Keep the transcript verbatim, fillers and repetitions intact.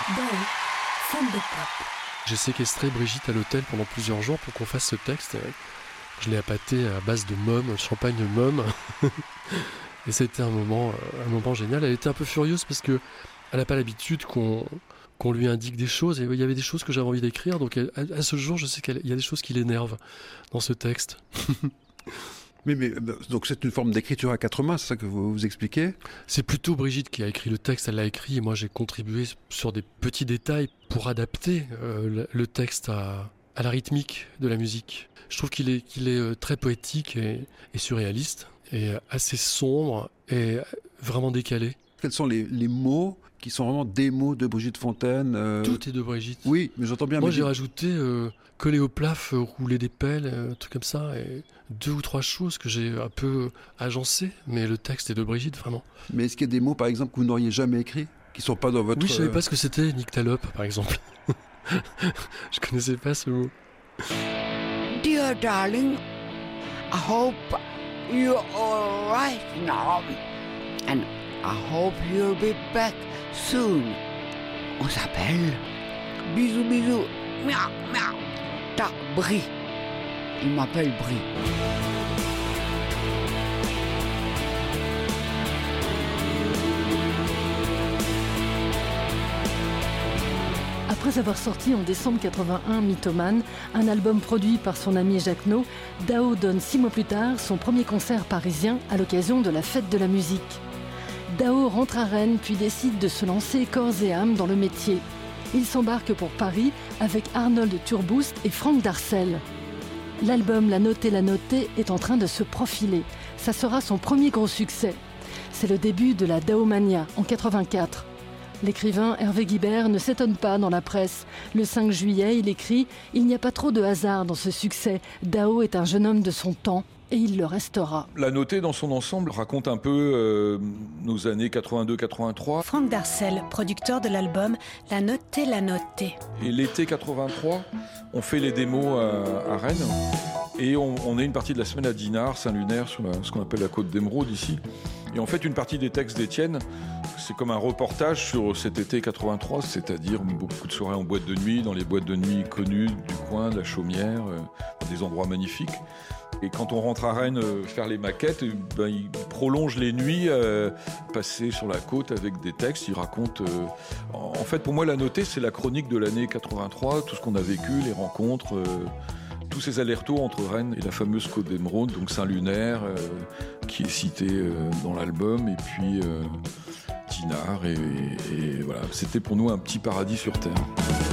Dao, femme de pop. J'ai séquestré Brigitte à l'hôtel pendant plusieurs jours pour qu'on fasse ce texte. Je l'ai appâté à base de môme, champagne môme. Et c'était un moment, un moment génial. Elle était un peu furieuse parce que elle n'a pas l'habitude qu'on, qu'on lui indique des choses. Et il y avait des choses que j'avais envie d'écrire. Donc elle, à ce jour, je sais qu'il y a des choses qui l'énervent dans ce texte. Mais, mais donc c'est une forme d'écriture à quatre mains, c'est ça que vous, vous expliquez ? C'est plutôt Brigitte qui a écrit le texte, elle l'a écrit et moi j'ai contribué sur des petits détails pour adapter euh, le, le texte à, à la rythmique de la musique. Je trouve qu'il est, qu'il est très poétique et, et surréaliste et assez sombre et vraiment décalé. Quels sont les, les mots qui sont vraiment des mots de Brigitte Fontaine euh... Tout est de Brigitte. Oui, mais j'entends bien. Moi mais j'ai dit... rajouté euh, coller au plaf, euh, rouler des pelles, euh, un truc comme ça, et deux ou trois choses que j'ai un peu agencées, mais le texte est de Brigitte vraiment. Mais est-ce qu'il y a des mots par exemple que vous n'auriez jamais écrits, qui sont pas dans votre... Oui, je savais pas ce que c'était nyctalope par exemple. Je connaissais pas ce mot. Dear darling, I hope you're all right now, and I hope you'll be back soon. On s'appelle. Bisous, bisous. Miaou, miaou. Ta Brie. Il m'appelle Brie. Après avoir sorti en décembre quatre-vingt-un Mythomane, un album produit par son ami Jacques No, Dao donne six mois plus tard son premier concert parisien à l'occasion de la fête de la musique. Dao rentre à Rennes puis décide de se lancer corps et âme dans le métier. Il s'embarque pour Paris avec Arnold Turboust et Franck Darcel. L'album La Notée, La Notée est en train de se profiler. Ça sera son premier gros succès. C'est le début de la Daomania en quatre-vingt-quatre. L'écrivain Hervé Guibert ne s'étonne pas dans la presse. Le cinq juillet, il écrit « Il n'y a pas trop de hasard dans ce succès. Dao est un jeune homme de son temps et il le restera. » La Notée, dans son ensemble, raconte un peu euh, nos années quatre-vingt-deux quatre-vingt-trois. Franck Darcel, producteur de l'album La Notée, La Notée. Et l'été quatre-vingt-trois, on fait les démos à, à Rennes. Et on, on est une partie de la semaine à Dinard, Saint-Lunaire, sur la, ce qu'on appelle la côte d'Émeraude ici. Et en fait, une partie des textes d'Étienne, c'est comme un reportage sur cet été quatre-vingt-trois, c'est-à-dire beaucoup de soirées en boîte de nuit, dans les boîtes de nuit connues du coin, de la Chaumière, euh, des endroits magnifiques. Et quand on rentre à Rennes euh, faire les maquettes, ben, il prolonge les nuits euh, passées sur la côte avec des textes. Il raconte... Euh, en, en fait, pour moi, La Notée, c'est la chronique de l'année quatre-vingt-trois, tout ce qu'on a vécu, les rencontres... Euh, tous ces allers-retours entre Rennes et la fameuse côte d'Émeraude, donc Saint-Lunaire, euh, qui est cité euh, dans l'album, et puis euh, Dinard, et, et, et voilà, c'était pour nous un petit paradis sur terre.